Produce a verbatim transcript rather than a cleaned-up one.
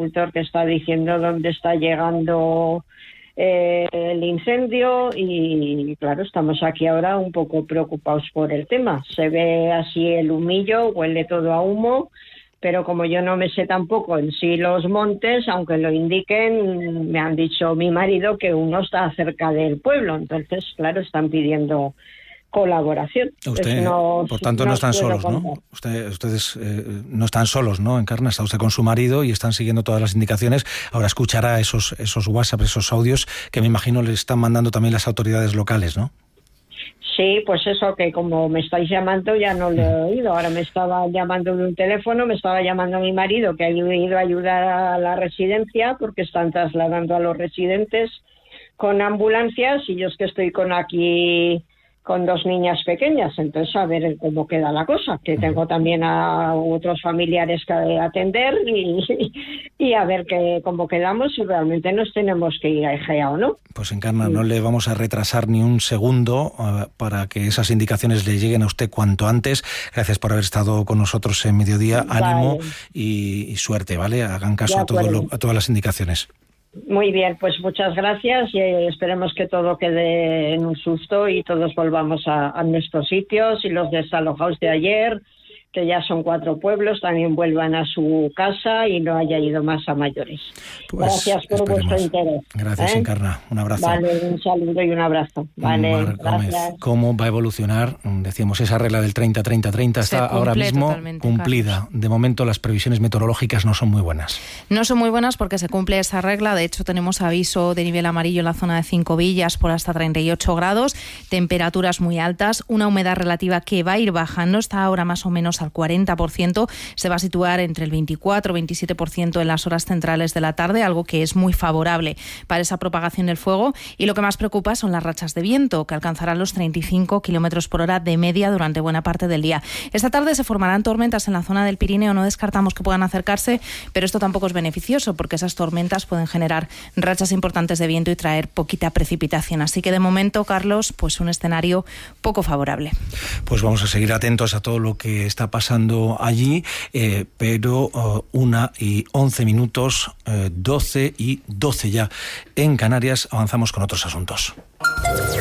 agricultor que está diciendo dónde está llegando eh, el incendio y claro, estamos aquí ahora un poco preocupados por el tema. Se ve así el humillo, huele todo a humo, pero como yo no me sé tampoco en sí los montes, aunque lo indiquen, me han dicho mi marido que uno está cerca del pueblo, entonces claro, están pidiendo colaboración. Usted, no, por tanto, no, no están solos, contar. ¿no? Usted, ustedes eh, no están solos, ¿no? Encarna, está usted con su marido y están siguiendo todas las indicaciones. Ahora escuchará esos esos WhatsApp, esos audios que me imagino le están mandando también las autoridades locales, ¿no? Sí, pues eso, que como me estáis llamando ya no lo he oído. Ahora me estaba llamando de un teléfono, me estaba llamando mi marido que ha ido a ayudar a la residencia porque están trasladando a los residentes con ambulancias y yo es que estoy con aquí con dos niñas pequeñas, entonces a ver cómo queda la cosa, que tengo también a otros familiares que atender y, y a ver que, cómo quedamos, si realmente nos tenemos que ir a Egea o no. Pues Encarna, no le vamos a retrasar ni un segundo uh, para que esas indicaciones le lleguen a usted cuanto antes. Gracias por haber estado con nosotros en Mediodía, vale. Ánimo y, y suerte, ¿vale? Hagan caso a, todo lo, a todas las indicaciones. Muy bien, pues muchas gracias y esperemos que todo quede en un susto y todos volvamos a, a nuestros sitios y los desalojados de ayer, que ya son cuatro pueblos, también vuelvan a su casa y no haya ido más a mayores. Pues gracias por esperemos. Vuestro interés. Gracias, ¿eh? Encarna. Un abrazo. Vale, un saludo y un abrazo. Vale, Mar Gómez, ¿cómo va a evolucionar? Decíamos, esa regla del treinta treinta treinta está ahora mismo cumplida. Carlos. De momento las previsiones meteorológicas no son muy buenas. No son muy buenas porque se cumple esa regla. De hecho, tenemos aviso de nivel amarillo en la zona de Cinco Villas por hasta treinta y ocho grados, temperaturas muy altas, una humedad relativa que va a ir bajando, está ahora más o menos al cuarenta por ciento, se va a situar entre el veinticuatro y veintisiete por ciento en las horas centrales de la tarde, algo que es muy favorable para esa propagación del fuego. Y lo que más preocupa son las rachas de viento, que alcanzarán los treinta y cinco kilómetros por hora de media durante buena parte del día. Esta tarde se formarán tormentas en la zona del Pirineo, no descartamos que puedan acercarse, pero esto tampoco es beneficioso porque esas tormentas pueden generar rachas importantes de viento y traer poquita precipitación. Así que de momento, Carlos, pues un escenario poco favorable. Pues vamos a seguir atentos a todo lo que está pasando allí, eh, pero uh, una y once minutos, eh, doce y doce ya en Canarias, avanzamos con otros asuntos.